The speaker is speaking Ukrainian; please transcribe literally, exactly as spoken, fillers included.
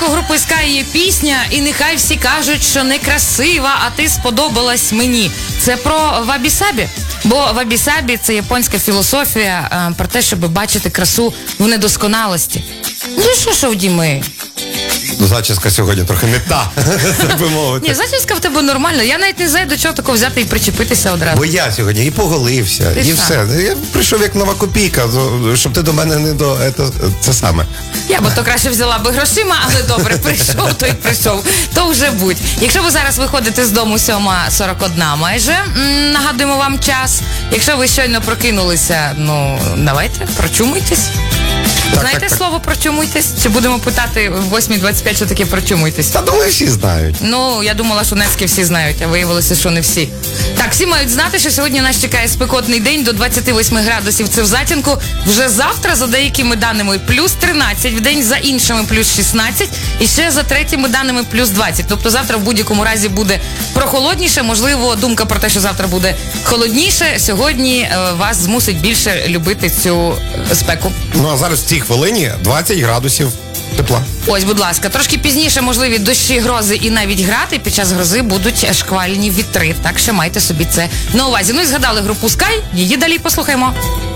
у групи Sky є пісня «І нехай всі кажуть, що некрасива, а ти сподобалась мені». Це про вабі-сабі. Бо вабі-сабі – це японська філософія а, про те, щоб бачити красу в недосконалості. Ну що ж у Діми? Зачіска сьогодні трохи не та, так би мовити. Ні, зачіска в тебе нормальна. Я навіть не знаю, до чого такого взяти і причепитися одразу. Бо я сьогодні і поголився, Ти і що? все. Я прийшов як нова копійка, щоб ти до мене не до... Це, це саме. Я би то краще взяла би грошима, але добре, прийшов, то й прийшов. То вже будь. Якщо ви зараз виходите з дому сьома сорок одна майже, м, нагадуємо вам час. Якщо ви щойно прокинулися, ну, давайте, прочумуйтесь. Так, Знаєте так, так. слово «прочумуйтесь»? Чи будемо питати в восьмій двадцять п'ять, що таке «прочумуйтесь»? Та думаю, всі знають. Ну, я думала, що нецьки всі знають, а виявилося, що не всі. Так, всі мають знати, що сьогодні нас чекає спекотний день до двадцять вісім градусів. Це в затінку. Вже завтра, за деякими даними, плюс тринадцять, в день за іншими плюс шістнадцять, і ще за третіми даними плюс двадцять. Тобто завтра в будь-якому разі буде прохолодніше. Можливо, думка про те, що завтра буде холодніше, сьогодні е, вас змусить більше любити цю е, спеку. Ну, а зараз в цій хвилині двадцять градусів тепла. Ось, будь ласка, трошки пізніше можливі дощі, грози і навіть грати. Під час грози будуть шквальні вітри, так що майте собі це на увазі. Ну і згадали групу Sky, її далі послухаємо.